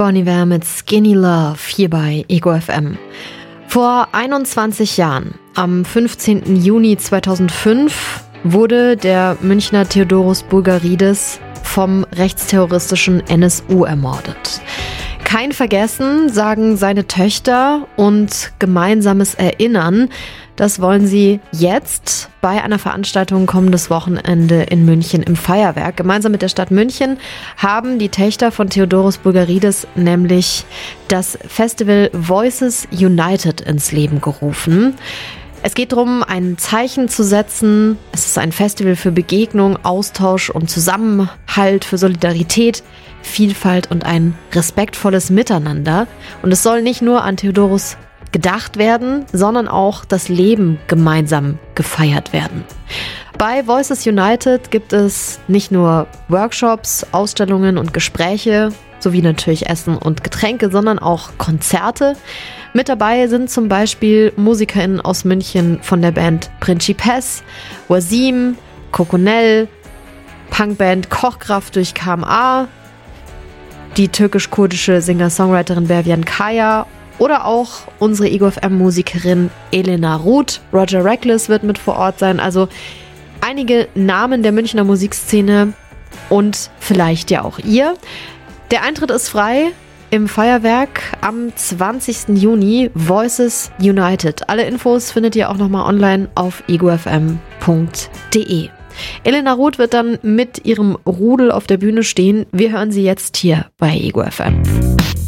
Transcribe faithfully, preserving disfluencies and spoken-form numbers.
Bon Iver mit Skinny Love hier bei Ego F M. Vor einundzwanzig Jahren, am fünfzehnten Juni zweitausendfünf, wurde der Münchner Theodoros Bourgaridis vom rechtsterroristischen N S U ermordet. Kein Vergessen, sagen seine Töchter, und gemeinsames Erinnern, das wollen sie jetzt bei einer Veranstaltung kommendes Wochenende in München im Feuerwerk. Gemeinsam mit der Stadt München haben die Töchter von Theodoros Bourgaridis nämlich das Festival Voices United ins Leben gerufen. Es geht darum, ein Zeichen zu setzen. Es ist ein Festival für Begegnung, Austausch und Zusammenhalt, für Solidarität, Vielfalt und ein respektvolles Miteinander. Und es soll nicht nur an Theodoros gedacht werden, sondern auch das Leben gemeinsam gefeiert werden. Bei Voices United gibt es nicht nur Workshops, Ausstellungen und Gespräche, sowie natürlich Essen und Getränke, sondern auch Konzerte. Mit dabei sind zum Beispiel MusikerInnen aus München von der Band Principes, Wasim, Coconel, Punkband Kochkraft durch K M A, die türkisch-kurdische Singer-Songwriterin Bervian Kaya oder auch unsere Ego F M-Musikerin Elena Ruth. Roger Reckless wird mit vor Ort sein. Also einige Namen der Münchner Musikszene und vielleicht ja auch ihr. Der Eintritt ist frei im Feuerwerk am zwanzigsten Juni. Voices United. Alle Infos findet ihr auch nochmal online auf ego f m punkt d e. Elena Ruth wird dann mit ihrem Rudel auf der Bühne stehen. Wir hören sie jetzt hier bei Ego F M.